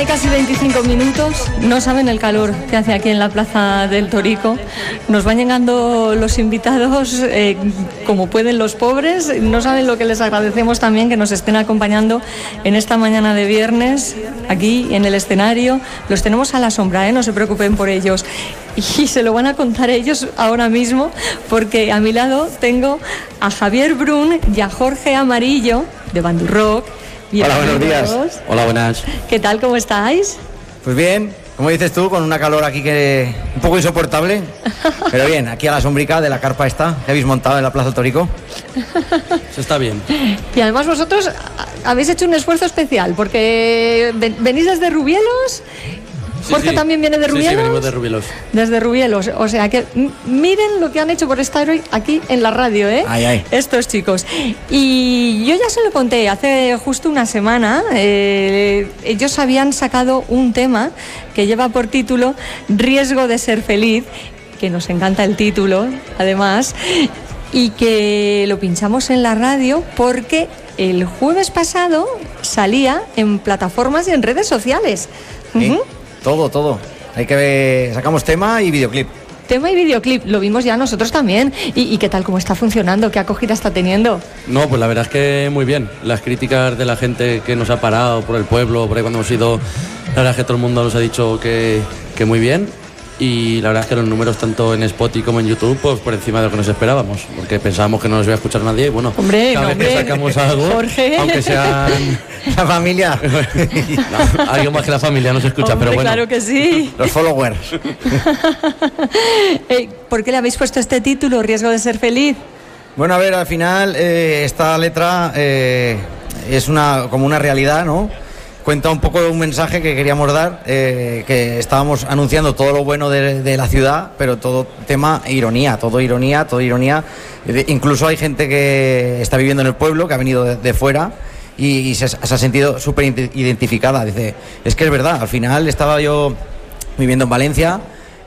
y casi 25 minutos. No saben el calor que hace aquí en la Plaza del Torico. Nos van llegando los invitados como pueden los pobres. No saben lo que les agradecemos también que nos estén acompañando en esta mañana de viernes aquí en el escenario. Los tenemos a la sombra, no se preocupen por ellos. Y se lo van a contar ellos ahora mismo, porque a mi lado tengo a Javier Brun y a Jorge Amarillo de Bandurrock. Hola, buenos días. Hola, buenas. ¿Qué tal? ¿Cómo estáis? Pues bien, como dices tú, con una calor aquí que un poco insoportable, pero bien, aquí a la sombrica de la carpa esta que habéis montado en la Plaza del Torico. Eso está bien. Y además vosotros habéis hecho un esfuerzo especial, porque venís desde Rubielos. Jorge sí. También viene de Rubielos. Sí, venimos de Rubielos. Desde Rubielos, o sea que miren lo que han hecho por estar hoy aquí en la radio, estos chicos. Y yo ya se lo conté hace justo una semana. Ellos habían sacado un tema que lleva por título Riesgo de ser feliz, que nos encanta el título, además, y que lo pinchamos en la radio porque el jueves pasado salía en plataformas y en redes sociales. ¿Sí? Todo. Hay que ver, sacamos tema y videoclip. Tema y videoclip, lo vimos ya nosotros también. ¿Y qué tal, cómo está funcionando? ¿Qué acogida está teniendo? No, pues la verdad es que muy bien. Las críticas de la gente que nos ha parado por el pueblo, por ahí cuando hemos ido, la verdad es que todo el mundo nos ha dicho que muy bien. Y la verdad es que los números tanto en Spotify como en YouTube, pues por encima de lo que nos esperábamos, porque pensábamos que no nos iba a escuchar nadie y bueno, cada vez que sacamos algo, Jorge, aunque sean la familia, no, alguien más que la familia nos escucha, hombre, pero bueno, claro que sí. Los followers. ¿Por qué le habéis puesto este título, Riesgo de ser feliz? Bueno, a ver, al final esta letra es como una realidad, ¿no? Cuenta un poco un mensaje que queríamos dar, que estábamos anunciando todo lo bueno de la ciudad, pero todo tema ironía. Incluso hay gente que está viviendo en el pueblo, que ha venido de fuera y se ha sentido súper identificada. Dice, es que es verdad, al final estaba yo viviendo en Valencia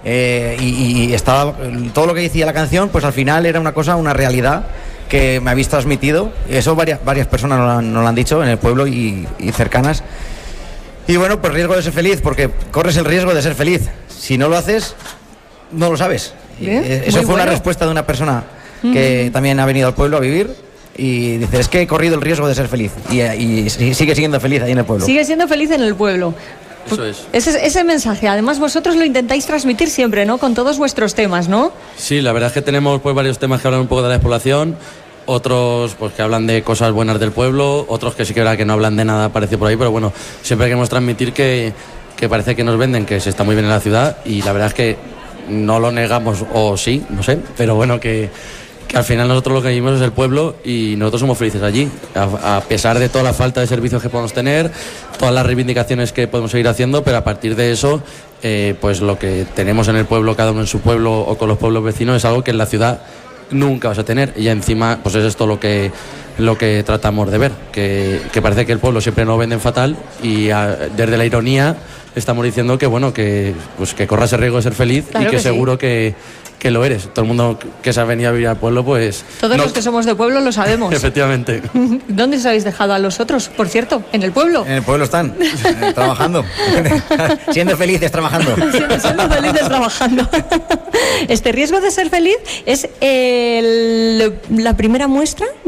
y estaba todo lo que decía la canción, pues al final era una realidad que me habéis transmitido. Eso varias personas nos lo han dicho en el pueblo y cercanas. Y bueno, pues riesgo de ser feliz, porque corres el riesgo de ser feliz. Si no lo haces, no lo sabes. Eso fue una respuesta de una persona que también ha venido al pueblo a vivir y dice, es que he corrido el riesgo de ser feliz. Y sigue siendo feliz ahí en el pueblo. Sigue siendo feliz en el pueblo. Eso es. Ese mensaje, además vosotros lo intentáis transmitir siempre, ¿no? Con todos vuestros temas, ¿no? Sí, la verdad es que tenemos pues varios temas que hablan un poco de la despoblación, otros pues que hablan de cosas buenas del pueblo, otros que sí que no hablan de nada parecido por ahí, pero bueno, siempre queremos transmitir que parece que nos venden que se está muy bien en la ciudad y la verdad es que no lo negamos, o sí, no sé, pero bueno, que al final nosotros lo que vivimos es el pueblo y nosotros somos felices allí, a pesar de toda la falta de servicios que podemos tener, todas las reivindicaciones que podemos seguir haciendo, pero a partir de eso, pues lo que tenemos en el pueblo, cada uno en su pueblo o con los pueblos vecinos, es algo que en la ciudad nunca vas a tener y encima pues es esto lo que tratamos de ver, que parece que el pueblo siempre nos venden fatal y desde la ironía estamos diciendo que bueno, que corras el riesgo de ser feliz, claro, y que seguro sí. que lo eres. Todo el mundo que se ha venido a vivir al pueblo, pues... Todos los que somos de pueblo lo sabemos. Efectivamente. ¿Dónde os habéis dejado a los otros, por cierto? ¿En el pueblo? En el pueblo están, trabajando. Siendo felices trabajando. Siendo felices trabajando. Este riesgo de ser feliz es la primera muestra